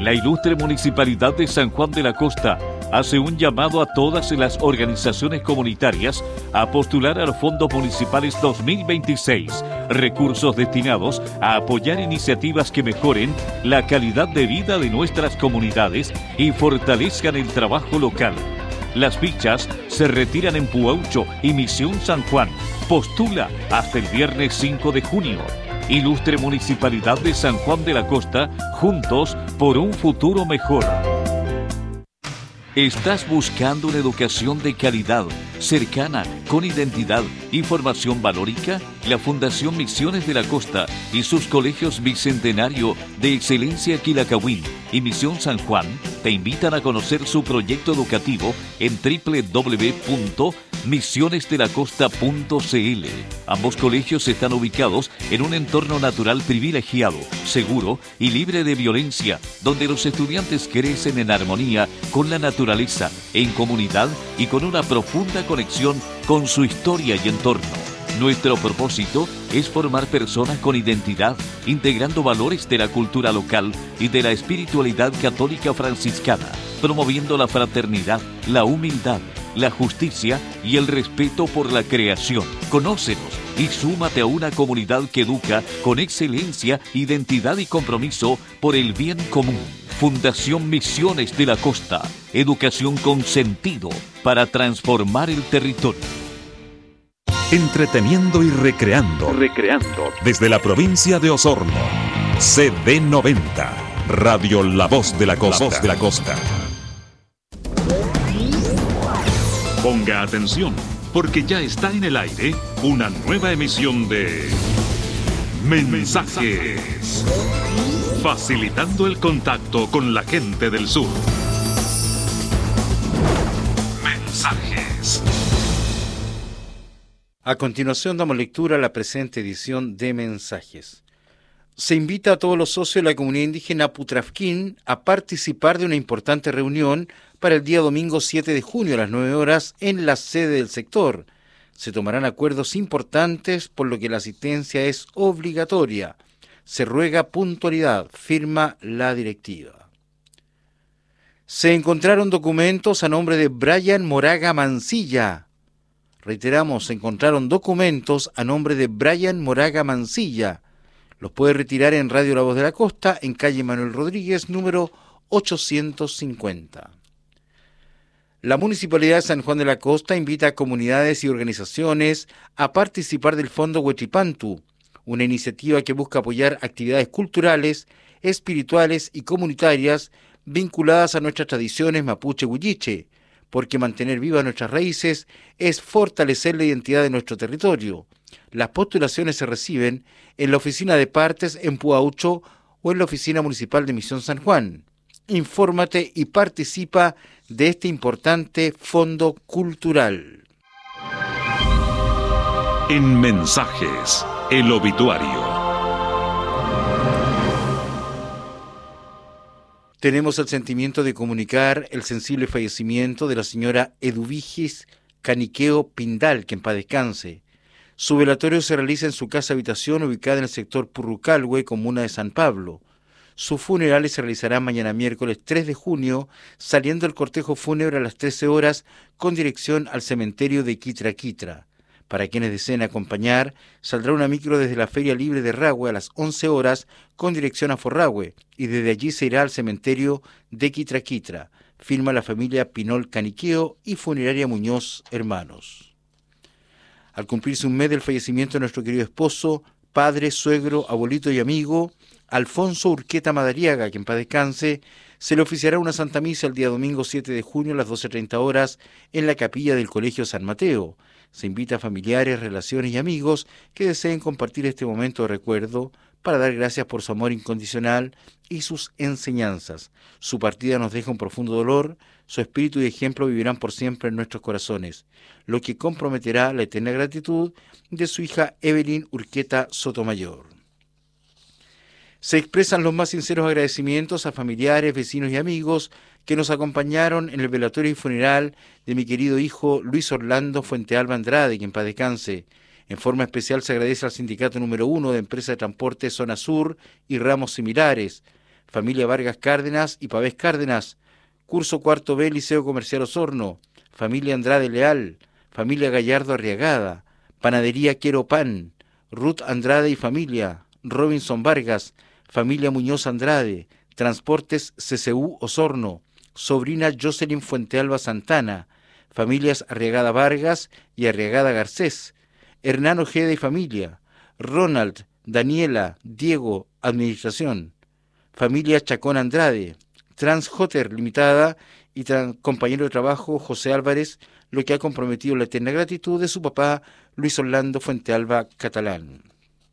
La ilustre Municipalidad de San Juan de la Costa hace un llamado a todas las organizaciones comunitarias a postular a los fondos municipales 2026, recursos destinados a apoyar iniciativas que mejoren la calidad de vida de nuestras comunidades y fortalezcan el trabajo local. Las fichas se retiran en Puaucho y Misión San Juan. Postula hasta el viernes 5 de junio. Ilustre Municipalidad de San Juan de la Costa, juntos por un futuro mejor. ¿Estás buscando una educación de calidad, cercana, con identidad y formación valórica? La Fundación Misiones de la Costa y sus colegios Bicentenario de Excelencia Quilacawil y Misión San Juan te invitan a conocer su proyecto educativo en www.misionesdelacosta.cl. Ambos colegios están ubicados en un entorno natural privilegiado, seguro y libre de violencia, donde los estudiantes crecen en armonía con la naturaleza, en comunidad y con una profunda conexión con su historia y entorno. Nuestro propósito es formar personas con identidad, integrando valores de la cultura local y de la espiritualidad católica franciscana, promoviendo la fraternidad, la humildad, la justicia y el respeto por la creación. Conócenos y súmate a una comunidad que educa con excelencia, identidad y compromiso por el bien común. Fundación Misiones de la Costa. Educación con sentido para transformar el territorio. Entreteniendo y recreando. Desde la provincia de Osorno. CD90. Radio La Voz de la Costa. Ponga atención, porque ya está en el aire una nueva emisión de Mensajes. Facilitando el contacto con la gente del sur. Mensajes. A continuación damos lectura a la presente edición de Mensajes. Se invita a todos los socios de la comunidad indígena Putrafquín a participar de una importante reunión para el día domingo 7 de junio a las 9 horas en la sede del sector. Se tomarán acuerdos importantes, por lo que la asistencia es obligatoria. Se ruega puntualidad, firma la directiva. Se encontraron documentos a nombre de Brian Moraga Mancilla. Reiteramos, se encontraron documentos a nombre de Brian Moraga Mancilla. Los puede retirar en Radio La Voz de la Costa, en calle Manuel Rodríguez, número 850. La Municipalidad de San Juan de la Costa invita a comunidades y organizaciones a participar del Fondo Huechipantu, una iniciativa que busca apoyar actividades culturales, espirituales y comunitarias vinculadas a nuestras tradiciones mapuche-huilliche, porque mantener vivas nuestras raíces es fortalecer la identidad de nuestro territorio. Las postulaciones se reciben en la oficina de partes en Puaucho o en la oficina municipal de Misión San Juan. Infórmate y participa de este importante fondo cultural. En Mensajes, el obituario. Tenemos el sentimiento de comunicar el sensible fallecimiento de la señora Eduvigis Caniqueo Pindal, que en paz descanse. Su velatorio se realiza en su casa habitación ubicada en el sector Purrucalhue, comuna de San Pablo. Sus funerales se realizarán mañana miércoles 3 de junio, saliendo el cortejo fúnebre a las 13 horas con dirección al cementerio de Quitra. Para quienes deseen acompañar, saldrá una micro desde la Feria Libre de Rahue a las 11 horas con dirección a Forrahue y desde allí se irá al cementerio de Quitra. Firma la familia Pinol Caniqueo y Funeraria Muñoz Hermanos. Al cumplirse un mes del fallecimiento de nuestro querido esposo, padre, suegro, abuelito y amigo, Alfonso Urqueta Madariaga, que en paz descanse, se le oficiará una Santa Misa el día domingo 7 de junio a las 12:30 horas en la capilla del Colegio San Mateo. Se invita a familiares, relaciones y amigos que deseen compartir este momento de recuerdo para dar gracias por su amor incondicional y sus enseñanzas. Su partida nos deja un profundo dolor, su espíritu y ejemplo vivirán por siempre en nuestros corazones, lo que comprometerá la eterna gratitud de su hija Evelyn Urqueta Sotomayor. Se expresan los más sinceros agradecimientos a familiares, vecinos y amigos que nos acompañaron en el velatorio y funeral de mi querido hijo Luis Orlando Fuentealba Andrade, que en paz descanse. En forma especial se agradece al Sindicato número 1 de Empresa de Transporte Zona Sur y ramos similares, familia Vargas Cárdenas y Pavés Cárdenas, curso cuarto B, Liceo Comercial Osorno, familia Andrade Leal, familia Gallardo Arriagada, panadería Quiero Pan, Ruth Andrade y familia, Robinson Vargas, familia Muñoz Andrade, Transportes CCU Osorno, sobrina Jocelyn Fuentealba Santana, familias Arriagada Vargas y Arriagada Garcés, Hernán Ojeda y familia, Ronald, Daniela, Diego, Administración, familia Chacón Andrade, Transhotter Limitada y compañero de trabajo José Álvarez, lo que ha comprometido la eterna gratitud de su papá Luis Orlando Fuentealba Catalán.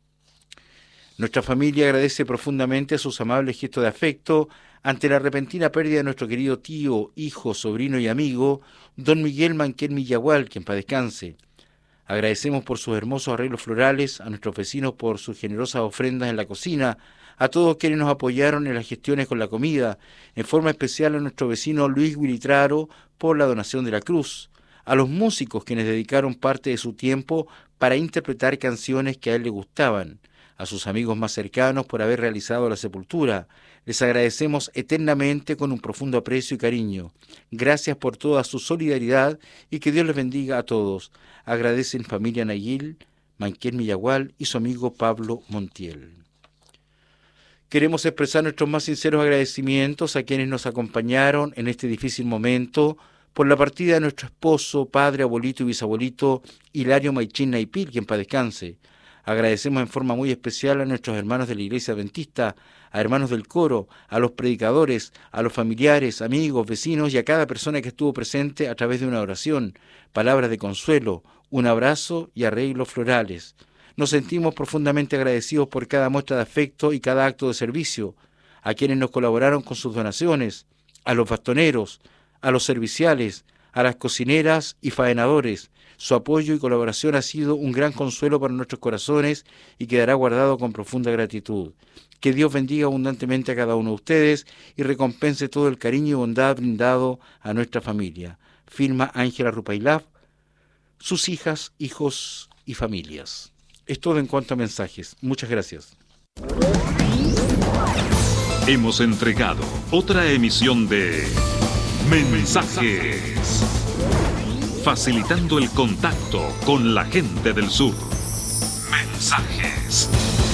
Nuestra familia agradece profundamente sus amables gestos de afecto ante la repentina pérdida de nuestro querido tío, hijo, sobrino y amigo, don Miguel Manquén Millagual, que en paz descanse. Agradecemos por sus hermosos arreglos florales, a nuestros vecinos por sus generosas ofrendas en la cocina, a todos quienes nos apoyaron en las gestiones con la comida, en forma especial a nuestro vecino Luis Guilitraro por la donación de la cruz, a los músicos quienes dedicaron parte de su tiempo para interpretar canciones que a él le gustaban, a sus amigos más cercanos por haber realizado la sepultura. Les agradecemos eternamente con un profundo aprecio y cariño. Gracias por toda su solidaridad y que Dios les bendiga a todos. Agradecen familia Nayil, Manquén Millagual y su amigo Pablo Montiel. Queremos expresar nuestros más sinceros agradecimientos a quienes nos acompañaron en este difícil momento por la partida de nuestro esposo, padre, abuelito y bisabuelito Hilario Maichín Naipil, que en paz descanse. Agradecemos en forma muy especial a nuestros hermanos de la Iglesia Adventista, a hermanos del coro, a los predicadores, a los familiares, amigos, vecinos y a cada persona que estuvo presente a través de una oración, palabras de consuelo, un abrazo y arreglos florales. Nos sentimos profundamente agradecidos por cada muestra de afecto y cada acto de servicio, a quienes nos colaboraron con sus donaciones, a los bastoneros, a los serviciales, a las cocineras y faenadores. Su apoyo y colaboración ha sido un gran consuelo para nuestros corazones y quedará guardado con profunda gratitud. Que Dios bendiga abundantemente a cada uno de ustedes y recompense todo el cariño y bondad brindado a nuestra familia. Firma Ángela Rupailaf, sus hijas, hijos y familias. Es todo en cuanto a mensajes. Muchas gracias. Hemos entregado otra emisión de Mensajes, facilitando el contacto con la gente del sur. Mensajes.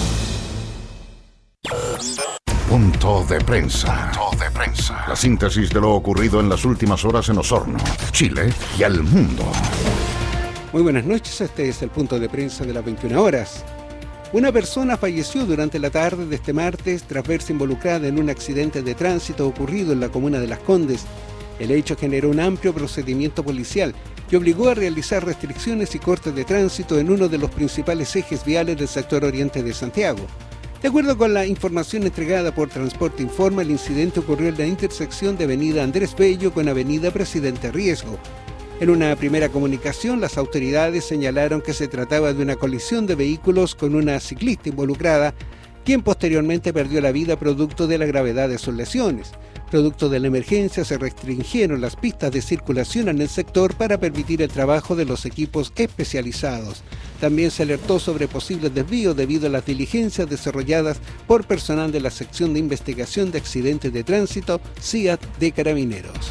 Punto de prensa. La síntesis de lo ocurrido en las últimas horas en Osorno, Chile y al mundo. Muy buenas noches, este es el punto de prensa de las 21 horas. Una persona falleció durante la tarde de este martes tras verse involucrada en un accidente de tránsito ocurrido en la comuna de Las Condes. El hecho generó un amplio procedimiento policial que obligó a realizar restricciones y cortes de tránsito en uno de los principales ejes viales del sector oriente de Santiago. De acuerdo con la información entregada por Transporte Informa, el incidente ocurrió en la intersección de Avenida Andrés Bello con Avenida Presidente Riesgo. En una primera comunicación, las autoridades señalaron que se trataba de una colisión de vehículos con una ciclista involucrada, quien posteriormente perdió la vida producto de la gravedad de sus lesiones. Producto de la emergencia, se restringieron las pistas de circulación en el sector para permitir el trabajo de los equipos especializados. También se alertó sobre posibles desvíos debido a las diligencias desarrolladas por personal de la Sección de Investigación de Accidentes de Tránsito, CIAT de Carabineros.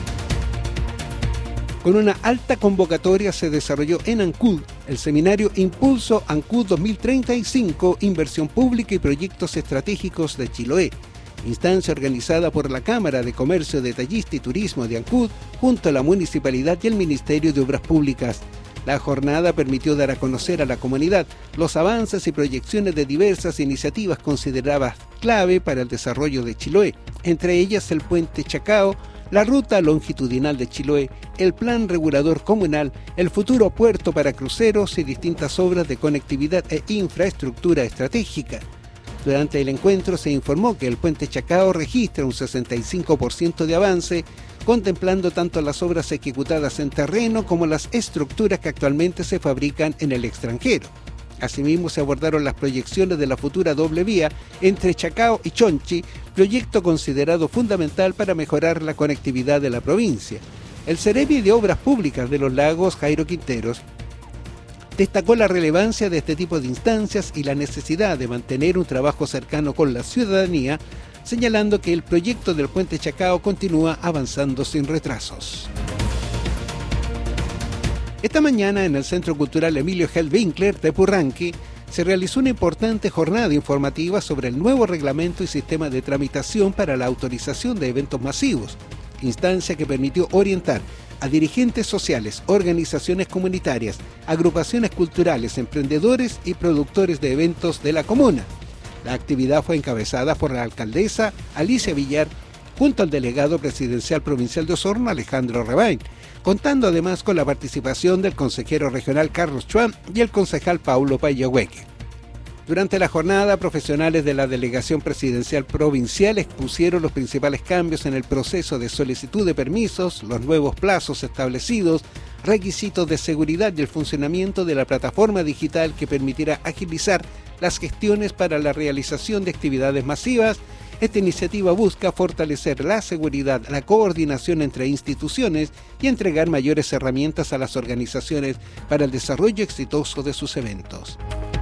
Con una alta convocatoria se desarrolló en Ancud el seminario Impulso Ancud 2035, Inversión Pública y Proyectos Estratégicos de Chiloé, instancia organizada por la Cámara de Comercio Detallista y Turismo de Ancud junto a la Municipalidad y el Ministerio de Obras Públicas. La jornada permitió dar a conocer a la comunidad los avances y proyecciones de diversas iniciativas consideradas clave para el desarrollo de Chiloé, entre ellas el Puente Chacao, la ruta longitudinal de Chiloé, el plan regulador comunal, el futuro puerto para cruceros y distintas obras de conectividad e infraestructura estratégica. Durante el encuentro se informó que el Puente Chacao registra un 65% de avance, contemplando tanto las obras ejecutadas en terreno como las estructuras que actualmente se fabrican en el extranjero. Asimismo, se abordaron las proyecciones de la futura doble vía entre Chacao y Chonchi, proyecto considerado fundamental para mejorar la conectividad de la provincia. El Ceremi de Obras Públicas de los Lagos, Jairo Quinteros, destacó la relevancia de este tipo de instancias y la necesidad de mantener un trabajo cercano con la ciudadanía, señalando que el proyecto del puente Chacao continúa avanzando sin retrasos. Esta mañana en el Centro Cultural Emilio Hellwinkler de Purranque se realizó una importante jornada informativa sobre el nuevo reglamento y sistema de tramitación para la autorización de eventos masivos, instancia que permitió orientar a dirigentes sociales, organizaciones comunitarias, agrupaciones culturales, emprendedores y productores de eventos de la comuna. La actividad fue encabezada por la alcaldesa Alicia Villar junto al delegado presidencial provincial de Osorno, Alejandro Rebain, contando además con la participación del consejero regional Carlos Chuan y el concejal Paulo Payahueque. Durante la jornada, profesionales de la Delegación Presidencial Provincial expusieron los principales cambios en el proceso de solicitud de permisos, los nuevos plazos establecidos, requisitos de seguridad y el funcionamiento de la plataforma digital que permitirá agilizar las gestiones para la realización de actividades masivas. Esta iniciativa busca fortalecer la seguridad, la coordinación entre instituciones y entregar mayores herramientas a las organizaciones para el desarrollo exitoso de sus eventos.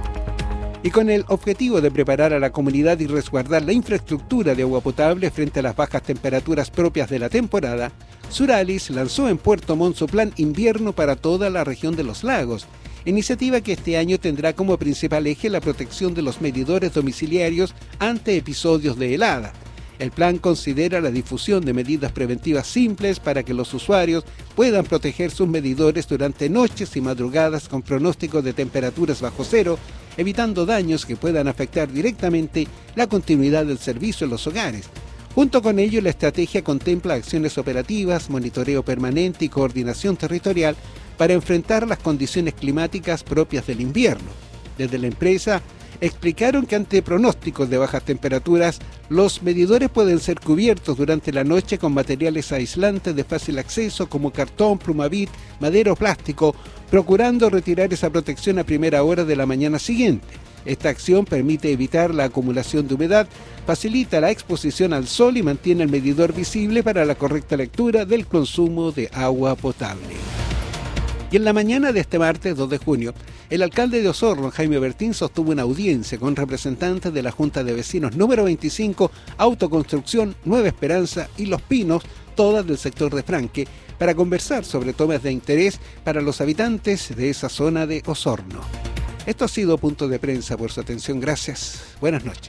Y con el objetivo de preparar a la comunidad y resguardar la infraestructura de agua potable frente a las bajas temperaturas propias de la temporada, Suralis lanzó en Puerto Montt su plan invierno para toda la región de los lagos, iniciativa que este año tendrá como principal eje la protección de los medidores domiciliarios ante episodios de helada. El plan considera la difusión de medidas preventivas simples para que los usuarios puedan proteger sus medidores durante noches y madrugadas con pronósticos de temperaturas bajo cero, evitando daños que puedan afectar directamente la continuidad del servicio en los hogares. Junto con ello, la estrategia contempla acciones operativas, monitoreo permanente y coordinación territorial para enfrentar las condiciones climáticas propias del invierno. Desde la empresa explicaron que ante pronósticos de bajas temperaturas, los medidores pueden ser cubiertos durante la noche con materiales aislantes de fácil acceso como cartón, plumavit, madera o plástico, procurando retirar esa protección a primera hora de la mañana siguiente. Esta acción permite evitar la acumulación de humedad, facilita la exposición al sol y mantiene el medidor visible para la correcta lectura del consumo de agua potable. Y en la mañana de este martes 2 de junio, el alcalde de Osorno, Jaime Bertín, sostuvo una audiencia con representantes de la Junta de Vecinos número 25, Autoconstrucción, Nueva Esperanza y Los Pinos, todas del sector de Franque, para conversar sobre temas de interés para los habitantes de esa zona de Osorno. Esto ha sido Punto de Prensa. Por su atención, gracias. Buenas noches.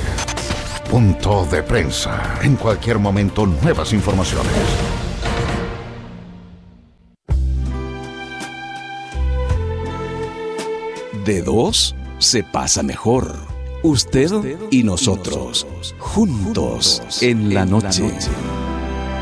Punto de Prensa. En cualquier momento, nuevas informaciones. De dos se pasa mejor. Usted y nosotros, juntos en la noche.